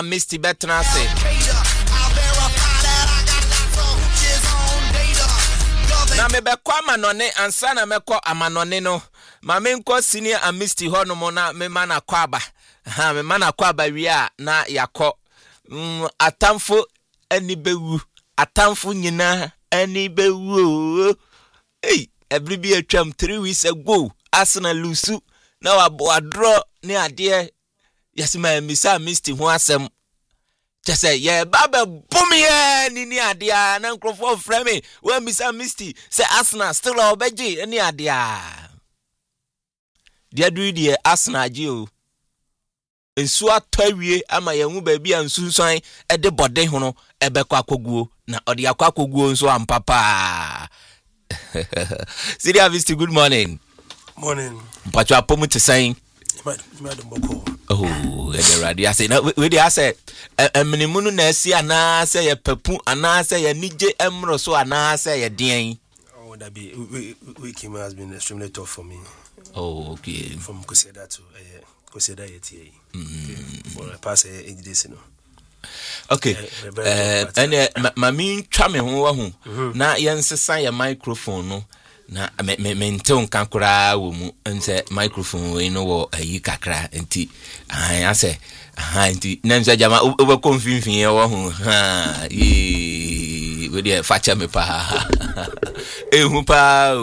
Misty Betnase. Na me be kwa manone ansa na me kwa amanone no. Ma me nko senior and Misty hono mo na me mana kwaba. Ha me mana kwaba wi a na yakọ. Atamfo ani bewu. Atamfo nyina ani bewu. Hey, every be atwam 3 weeks ago. Arsenal lose na wa draw ni ade. Yes my misa Misty ho asem. Just say yeah baba boom yeah ni ade a na nkrofo frame me. We misa Misty say Arsenal still obeji ni ade a. Dia do die Arsenal ji o. Ensu atawie ama yehu ba bia nsunsan e de bode hono ebekọ akoguo na ode akoguo nso ampapa. Sidia Misty, good morning. Morning. Mpacho apomu te saying. Oh, the radio say na we dey say eminimu na asi ana say ye papu ana say ye nije emro so ana say ye den. Oh, that be week has been extremely tough for me. Oh, okay. From Koseda to Koseda yeti. For the past 8 days no. Okay. And mami twa me ho hu na ye nsesa ye microphone no. Na me nton kankura wo mu nse microphone we no wo ayi kakra enti ya se enti na nse jama o konfinfin ye wo hu we dey facha me pa ehu pa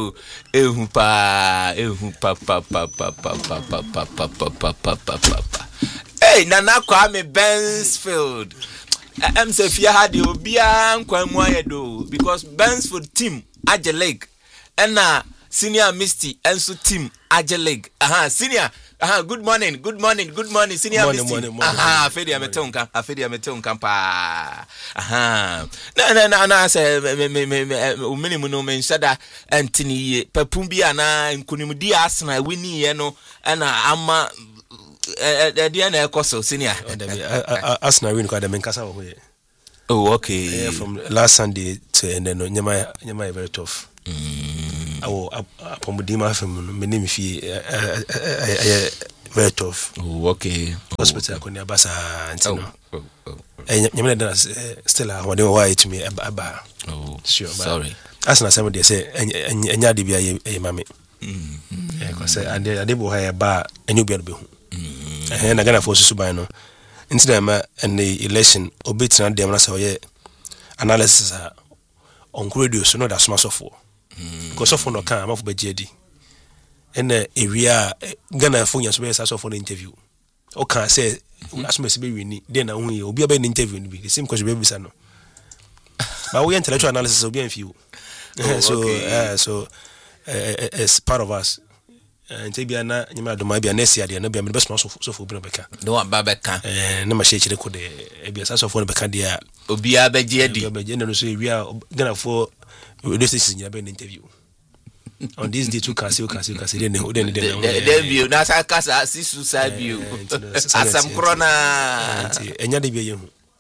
hey nana kwa me Bensfield am say fia ha de obia nkwa mu ayedo because Bensfield team age leg Ena senior Misty enso team Aje League. Senior. Good morning senior morning, Misty. Morning. Afedi ametonka pa. Na say minimum no menshada antini papumbi ana nkunimdi Arsenal wini ye no na ama dia na ekoso senior. Arsenal win kwa da menkasa wo ye. Oh, okay. From last Sunday to and then nyama very tough. Pomudima from many fee very tough. Oh, okay. Hospital konya basa antino. Nyama still I want why to me aba. Oh, sure. Sorry. Asna some dey say enya de bia ye mame. Because and they bo ha ba enyo bia be hu. Na Ghana for susuban no. Instead and the election obetina dem na say analysis on radio so no that smart for. Because of no can am for BGD. And area Ghana phone so be so for interview. O can say as me be wini then na hu obi aba interview be the same question be bisa no. But we intellectual analysis obi en few. So it's part of us. Nti bia na nyima do ma bia na sia de na bia me be so for obi no beka. No aba beka. Na ma share ko de bia so for no beka de a obi abeje adi. Obi no so area Ghana for this is in your interview. On this day, can see then view. That's a casa, sisu view. Asam corona. And ya de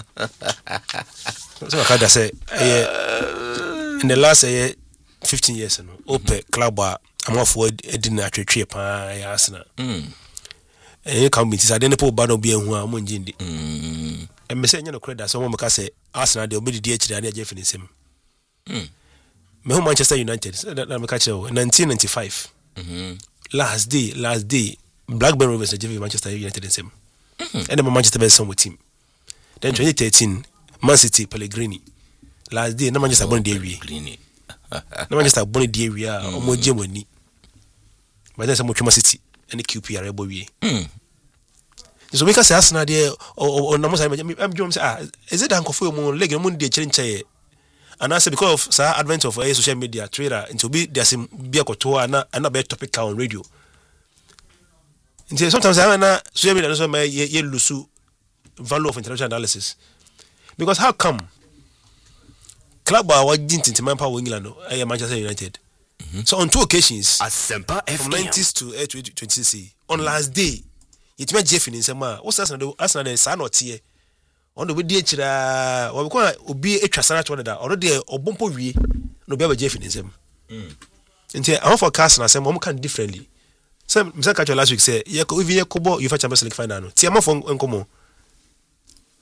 so I can say, in the last 15 years, Ope club, I'm off for a dinner trip. Arsenal. And you come into I didn't put bad be who I'm on Jindy. And me say, you know, credit someone can say Arsenal, they'll be the DH and Jeff in him. Me Manchester United that me catch 1995 last day Blackburn Rovers and Manchester United the same and then Manchester be some team then 2013 Man City Pellegrini last day na Manchester born dey we na Manchester born dey we a omo Germany but then some Man City and QPR ebo we so we can say Arsenal there or na mo say I'm John say is it uncle for mo leg mo dey chere and I say because of advent of social media Twitter into be there's be a koto and a better topic on radio. Sometimes I na social media so my ye lose value of intellectual analysis. Because how come club are didn't into Manpower England Manchester United. So on 2 occasions from 90s to 2020 on last day it met Jeff in Sema what's Arsenal san or tie on the way chira we ko obi etwasana to da already obompo wie no be Jeff in Sema nti I want forecast na say mo can differently. Some Mr. Catch last week say ye ko even ye kobo UEFA Champions League final no ti am for nkomo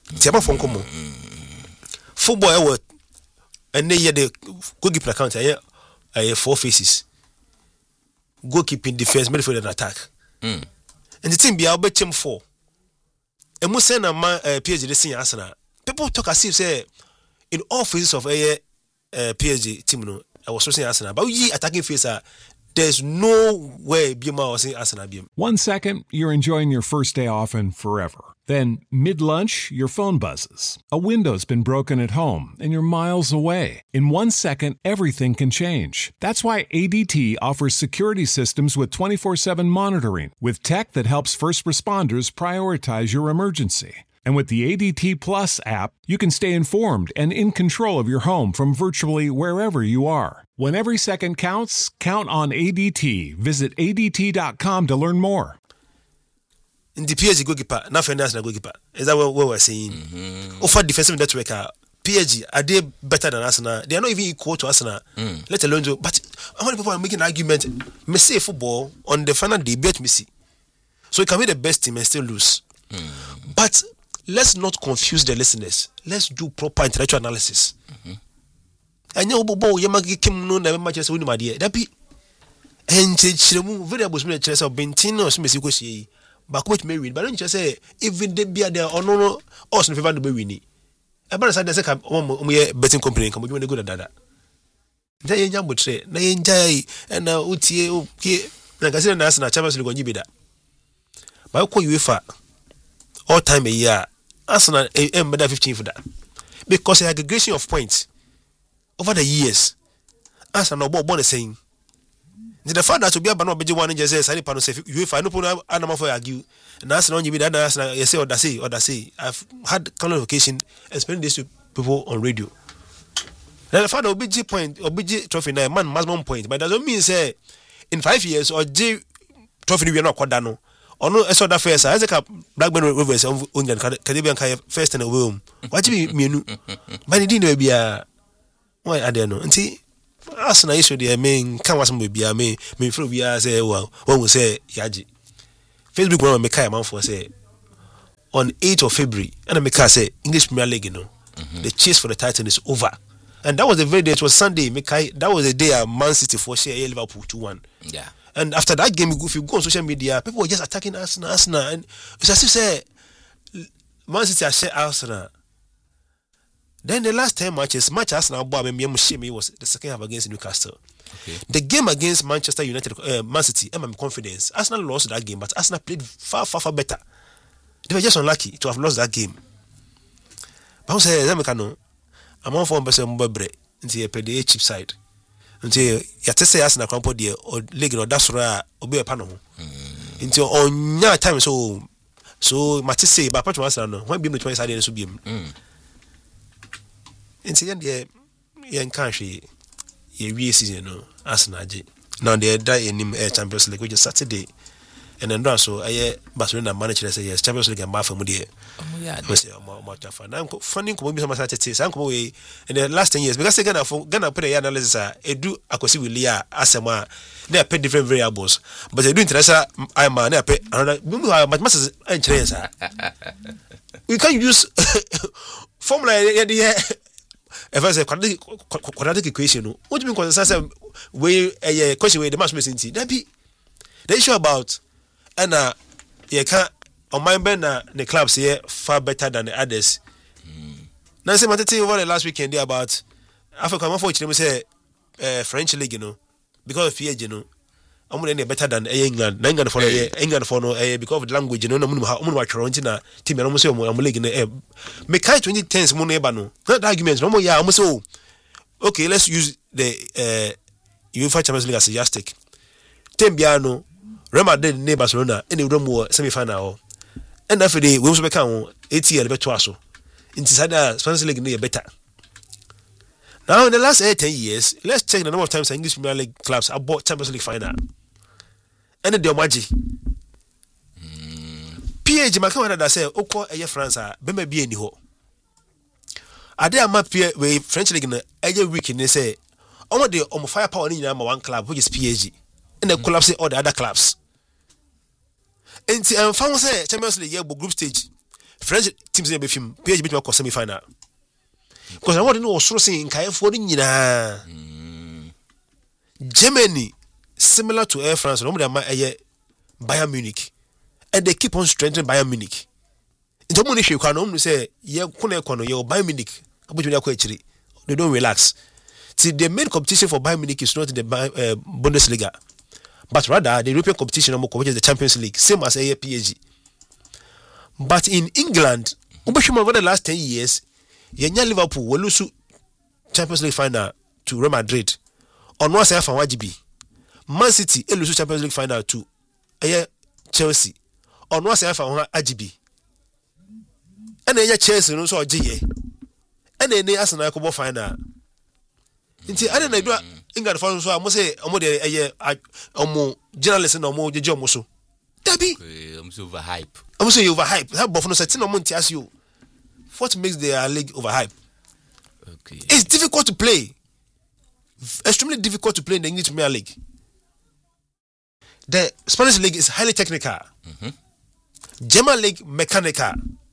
Tiaba phone come. Football what and they the goalkeeper account I 4 faces. Goalkeeping, defense, midfield and attack. And the team be Albert team 4. And we send a PSG this year Arsenal. People talk as if say in all phases of a PSG team no I was saying Arsenal, but we attacking phase there's no way Bima was saying Arsenal. 1 second, you're enjoying your first day off and forever. Then, mid-lunch, your phone buzzes. A window's been broken at home, and you're miles away. In 1 second, everything can change. That's why ADT offers security systems with 24/7 monitoring, with tech that helps first responders prioritize your emergency. And with the ADT Plus app, you can stay informed and in control of your home from virtually wherever you are. When every second counts, count on ADT. Visit ADT.com to learn more. In the PSG goalkeeper, not for national goalkeeper. Is that what we're saying? Offer defensive network, PSG are they better than Arsenal? They are not even equal to Arsenal. Let alone do. But how many people are making an argument? Me say football on the final debate, me see. So it can be the best team and still lose. But let's not confuse the listeners. Let's do proper intellectual analysis. And you bobo yamagi kim no na matches win my dear. That be and chiremu variables me chess of Bentino Smith Koshi. But which may win, but don't you say even they be there or no also in favor to be winning. About the second betting company come you good at that. They young would say, they enjoy and Uti okay, like I said, National Champions League on you that. But I call you all time a year, Arsenal better 15 for that. Because the aggregation of points over the years, Arsenal born the same. The fact that to be a banner be one just says I don't say you find no point animal for argue and that's not you be that you say or say I've had convocation explaining this to people on radio. Now the fact that OBG point OBG trophy now man maximum point, but that doesn't mean say in 5 years or J trophy we are not quite no or no so that first as a Blackburn Rovers of Caribbean first in a room. What you mean? But it didn't be a why I don't know and see Arsenal issue there mean can was me be a me feel we are say well when we say yaji Facebook one make a man for say on 8th of February and I make say English Premier League the chase for the title is over and that was the very day it was Sunday that was the day Man City for share Liverpool 2-1 yeah and after that game if you go on social media people were just attacking Arsenal and it's as if say Man City share Arsenal. Then the last 10 matches, Arsenal was the second half against Newcastle. Okay. The game against Manchester United, Man City, I'm confident. Arsenal lost that game, but Arsenal played far better. They were just unlucky to have lost that game. But I say, I'm on for person Mbebre until you play the cheap side. Until you say Arsenal can put the or league or that's right or be a panel. Until on your time so Matisse say, but apart from Arsenal, when be twice I didn't be. Inti yen country ye season no Arsenal now they die in Champions League which is Saturday and then so Barcelona manager say yes Champions League and bar for mudi we say I'm funding ko be some Saturday say am we in the last 10 years because Ghana put a analysis do akosi we lia asema they pay different variables but they do international I man they pay another mathematics we can use formula if I say quadratic equation, what do you mean? Because we a question where the match missing that be the issue about and you can't on my bend the clubs here far better than the others. Now, say my thing over the last weekend there about Africa. Unfortunately, we say French league, because of PSG, I'm going to better than England. England for no because of the language, no much Toronto team. I'm almost I'm league in the air. Make 2010s mo neighbor no. Not arguments. No more. Yeah, almost so. Okay, let's use the UEFA Champions League as a yardstick. Tembiano, Real Madrid neighbor Barcelona in the room semi-final. And after the we also become 80 better also. Inside the Spanish league near better. Now in the last 10 years, let's check the number of times English Premier League clubs have bought Champions League final. And the Omaji. PSG Macron that say Oko Eye France Beme be any ho. Are there map where French league na every week they say omo the firepower in one club which is PSG and they collapse all the other clubs. And found say Champions League group stage. French teams in the film PSG beat my semi final. Because I want to know so saying Kai for the Germany similar to Air France, normally Bayern Munich, and they keep on strengthening Bayern Munich. In the morning, you can only say, "Yeah, Bayern Munich." They don't relax. See, the main competition for Bayern Munich is not in the Bundesliga, but rather the European competition, which is the Champions League, same as PSG. But in England, over the last 10 years, Liverpool will lose Champions League final to Real Madrid. On one side, Wajibi. Man City will lose Champions League final to Chelsea. On one side, Ajibi. And then Chelsea also GA. And then Arsenal come final. Inti I don't know England for so I must say journalists no more job so. Debbie, I'm so overhype. I'm so overhype. That buffalo set no money as you. What makes their league overhype? Okay. It's difficult to play. Extremely difficult to play in the English Premier League. The Spanish league is highly technical. German league mechanical.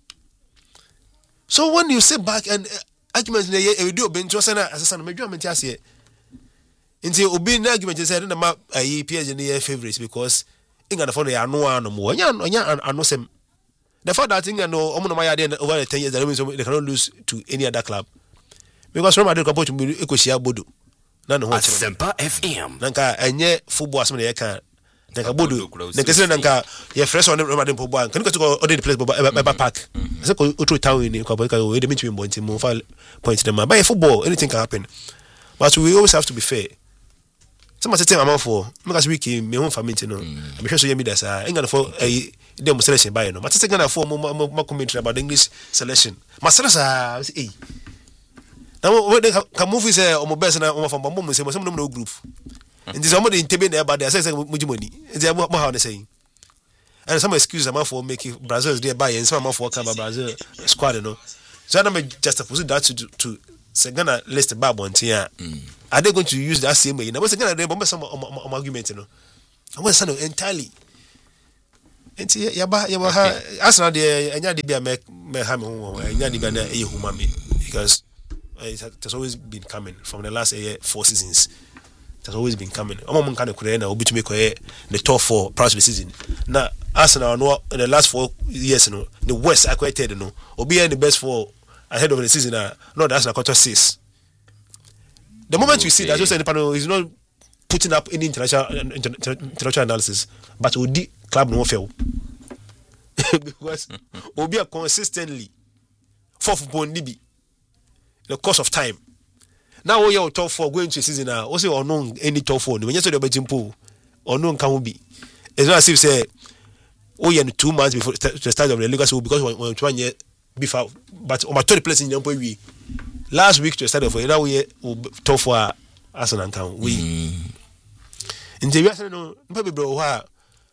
So when you sit back and arguments in the do be interesting as a majority as here. Until obi na argument say na ma PSG near favorites because England for the no more. No sem. The fact that England no omo my idea over the 10 years that means they cannot lose to any other club. Because Real Madrid support to be ekosia bodo. Na no ho Asempa FM. Nanka enye football asem na ye kan. Nanka bodo. Nanka say nanka ye fresh on Real Madrid football. Can you go to the place by park? Say go to town in ko because we dey meet me point mo fa point them by football anything can happen. But we always have to be fair. Some say I'm for because we came me home family no. I'm sure so you me that England for dem selection by no. But say England for mo commentary about the English selection. Masala say now when they can move is on best na on from bamboo say some no group. And this somebody in Tebe there but they say much money. It's how they saying. And some excuses I'm for making Brazil there by and some for come Brazil squad no. So I'm just opposite that to say Ghana list bad one here. Are they going to use that same way? Now what's Ghana they bomb some argument no. I want to entirely. And Arsenal there anya dey be me ha me ho anya dey be na e huma me because it has always been coming from the last 4 seasons. It has always been coming. I'm kind of na obi to make the top 4 prior to the season. Now Arsenal no in the last 4 years no the West acquitted no obi in the best 4 ahead of the season no that's Arsenal quarter 6. The moment you see that just the panel is not putting up any international analysis but Odi club no fail because obi are consistently 4th bond nibi the course of time. Now we are top 4 going to a season now. Also unknown any top 4. When you say the betting pool, unknown can be. It's not as if say in 2 months before the start of the league so because when 1 year before but on my 30 place in the we last week to the start of now we top 4 Arsenal can we. In the US no maybe bro ha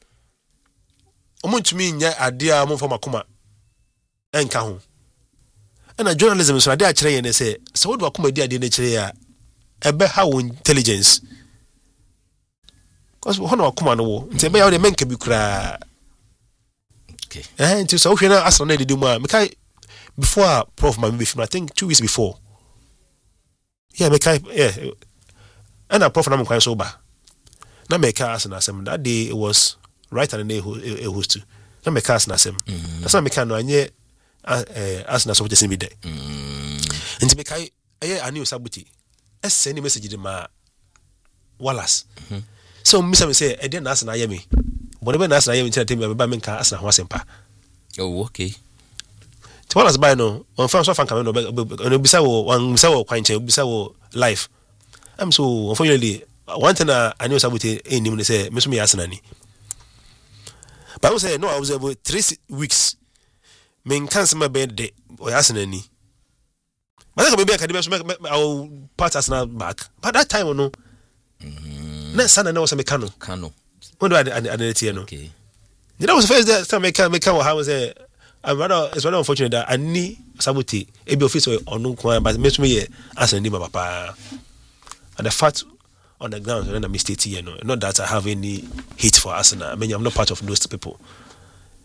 omo ntumi nya ade a mo for makoma enka ho. And journalism so they are trying to say so what do akoma di ade na kire ya ebe how intelligence because hono akoma no wo nti ebe ya the men ka bi kura okay nti so hwe na Arsenal na didi mu a me kai before prof ma be film I think 2 weeks before me kai and a prof na mo kai so ba na me kai Arsenal sem that day it was right and a host na me kai Arsenal sem that's na me kai no anye Arsenal so just be there. Nti me kai ani osabuti send message de ma Wallace. So me say e dey na Arsenal yemi. But when Arsenal yemi tell me ba me kan Arsenal ho asempa. Oh okay. Ti Wallace buy no on fan so fan come no bisa wo kwanche bisa wo life. I'm so unfortunately one thing ani osabuti enim ne say me so me Arsenal ni. But I say no I was about 3 weeks. Men cancel my birthday or Arsenal ni. But I can be academy so I'll part Arsenal back. But that time no. Next Sunday no was a mechanic. Kano. When do I no. Okay. That was the first time mechanic how was it's rather unfortunate that I need sabote e be office or no kwan but me Arsenal ni papa. And the fact on the ground when I mistake here no. Not that I have any hate for Arsenal. I mean I'm not part of those people.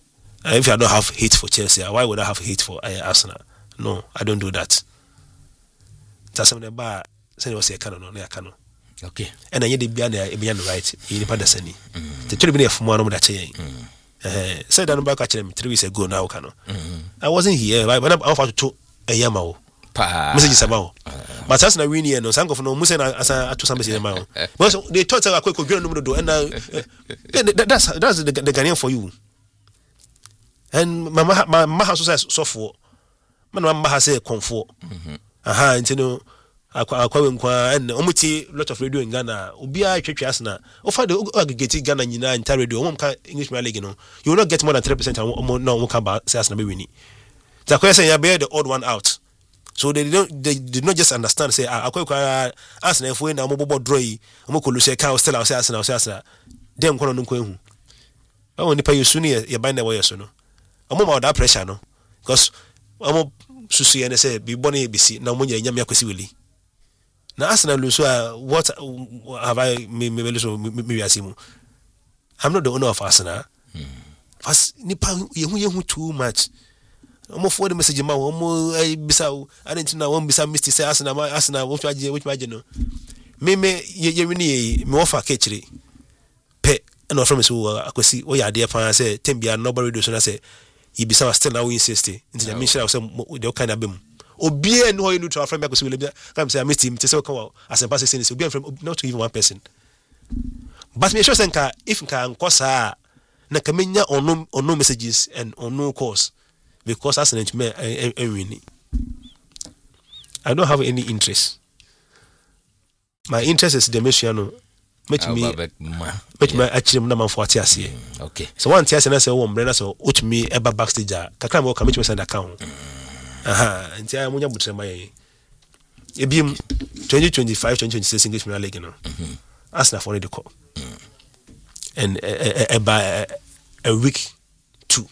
If I don't have hate for Chelsea, why would I have hate for Arsenal? No, I don't do that. That's something about saying was a canon on their canon. Okay. And I did be right. You did the The 3 minutes from one of that chain. Said I'm back at him 3 weeks ago now, canon. I wasn't here, but I'm offered to a Yamao. Messages about. But that's not really no sango for no Musa as to somebody in my they thought I could go no do and that's the Ghanaian for you. And my house says so for my has a comfort. Aha, and you know, and omuti lot of radio in Ghana. Ubia Church Asna. Offer the aggregate Ghana in entire radio. English League, you know. You will not get more than 3% and no one can say Asna be winning. The question you bear the odd one out. So they did not just understand. Say, I ask if we now mobile draw, Mokulu say, can still our Sasna, them corner no queen. I only pay you soon, you bind the way so no. A moment that pressure, no, because I'm Susi and say, be bonny, be see, now when you're Yamakwisi Willie. Now, Asna Lusua, what have I maybe Asimu? I'm not the owner of Asna. Fast Nipa, you too much. I'm for the message. My Bissau, I didn't know one Bissau Misty say, Asana, which margin. Me, you offer catchery. Pet, and not from us who I could see, oh, yeah, dear fan, I say, Timbia, nobody do so. I say, you be still now insist into the mission of some kind of beam. Or be and no, you know, to our friend because we come say, I missed him to so come out as a passing will be from not even one person. But me sure, if you can cause her, Nakamina or no messages and on no course. Because as an engineer, I don't have any interest. My interest is the mission. Make me actually number 40 years. Okay. So one year and I say, "Oh, Brenda, so watch me ever backstage. Kakra mo commit me send account." And I am going to my. It be 2025, 2026 English Premier League, you know. Arsenal for the call. And by a week 2.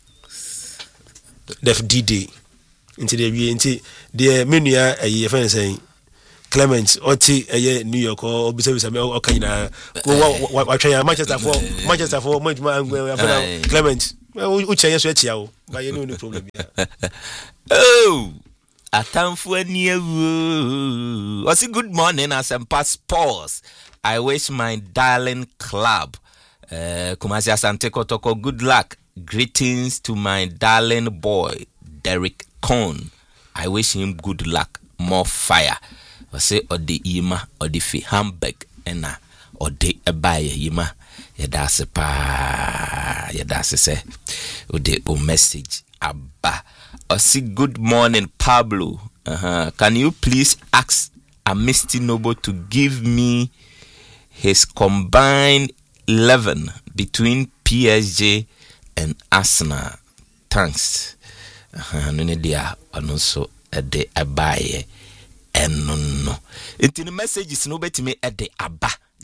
The D-Day into the menu a year saying Clement or New York or Bissau or Kenya Manchester for Clement. Well, which I sweat you, but you know the problem. Oh, a time for near you. Was it good morning as some passports? I wish my darling club, Kumasi Asante Kotoko, good luck. Greetings to my darling boy, Derek Cohn. I wish him good luck, more fire. I say, or the Ima, or the Fi Hamburg, and or the Abaye Ima. Yadase pa, Yadase say, or the message, Abba. I say, good morning, Pablo. Can you please ask a Misty Noble to give me his combined 11 between PSG and Arsenal? Thanks. No need dia also de abaye enono. Into the messages no betime e de aba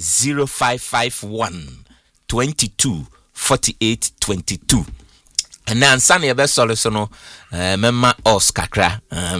0551 22 48 22. And then Sunny be solution no mema os kakra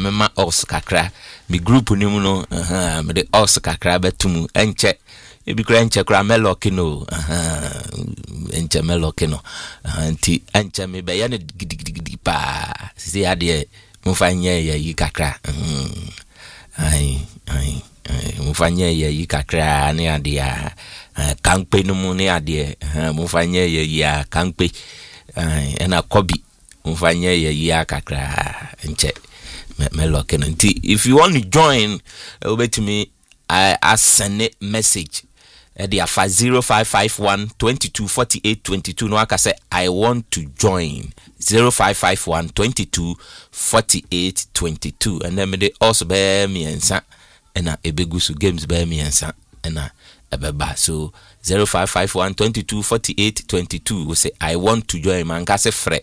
mi group ni mu no me de os kakra betum enche ebi kura enche kura melokino enche melokino anti enche me be ya ne gidigidi pa si ade mo fanye ya yi kakra ai mo fanye ya yi kakra ne ade ya kankpe no mu ne ade mo fanye ya yi kankpe ena kobi mo fanye ya yi kakra enche melokino anti if you want to join obetimi I send a message the 0551 22 48 22 no aka say I want to join 0551 22 48 22 and then me also be me ensa na ebegusu games be me ensa na ebeba so 0551 22 48 22 we say I want to join man ka se frɛ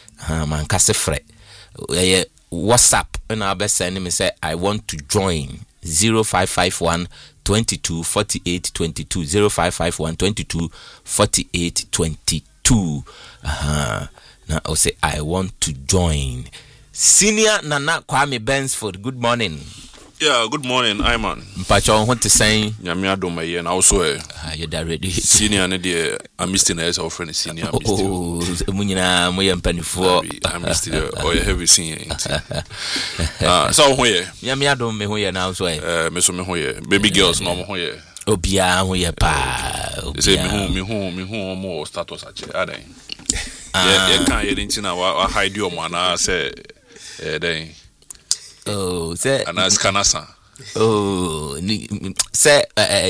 WhatsApp and I be send me say I want to join 0551 22 48 22 0551 22 48 22 now I say I want to join. Senior Nana Kwame Bensford, good morning. Yeah, good morning, Iman. Mpacho ho te saying Nyame adom ye na also you da ready. senior ne de I missed in as our friend senior. Oh, munyina mo ye mpanifo. I missed it or you have seen. So ho ye. Nyame adom me ho ye na also Me so me ho ye. Baby girls no mo ho ye. Obia ho ye pa. Say me hu mo status ache adan. Yeah, can you ntina wa hide your man say then. Oh, say Anas kanasa. Oh, say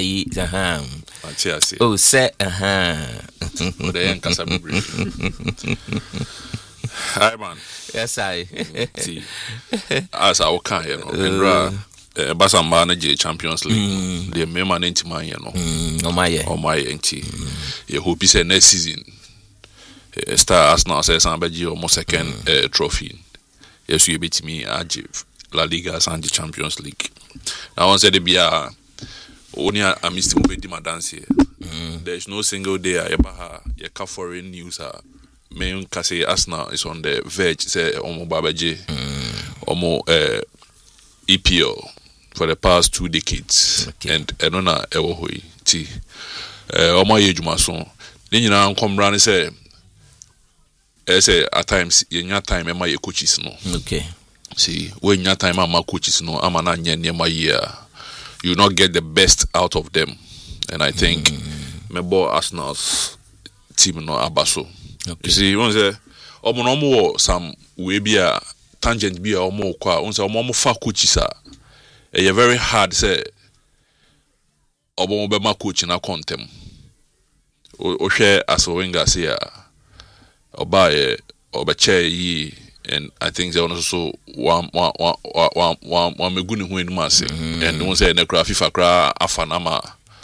oh, say Odeyan kasa bibri. Hi man. Yes I. See. As I can you know. Basamba na je Champions League. The member ntima you know. Oh my enti. You hope say next season. Star Arsenal says somebody almost second trophy. Yes, you beat me achieve La Liga and the Champions League. Now once they be only a missed movie my dance here. There's no single day I ever have foreign news main say Arsenal is on the verge say Omo Babaji Omo EPL for the past 2 decades. Okay. And Enona Ewohoi T Omo Yejumason. Then you know come round and say at times in your time am my coaches no. Okay. See, when your time am my coaches no am na near my year. You not get the best out of them. And I think maybe Arsenal's team no abaso. Okay. You see, once omo some we be a tangent be a omo kwa once omo fa coaches e very hard say omo be ma coach na contem. O share as Wenger say Oba Obache yi, and I think they also one meguni who in mass and one say nekra FIFA kra afanama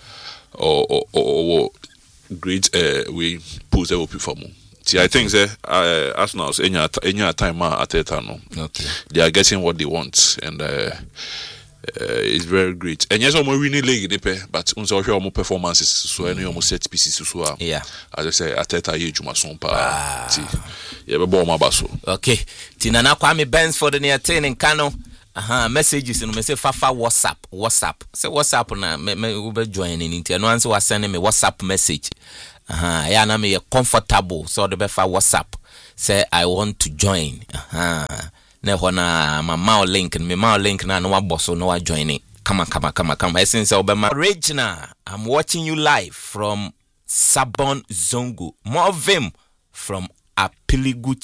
or great we pose up for mu. See, I think Arsenal's any time at no. Okay. They are getting what they want and it's very great. And yes, I'm winning league, but also more performances. So any almost set pieces so. Yeah. As I say, Ateta ye juma sompa. Yeah, but my basso. Okay. Tinana Kwame Benz for the near 10 in Kano. Messages and me say Fafa WhatsApp. Say WhatsApp na me ube joining into. No answer was sending me WhatsApp message. Yeah, na me comfortable. So the befa WhatsApp. Say I want to join. Na hona my link na no boss no joining. Come on. Essence Obama Regina, I'm watching you live from Sabon Zongo. More of him from Apiligu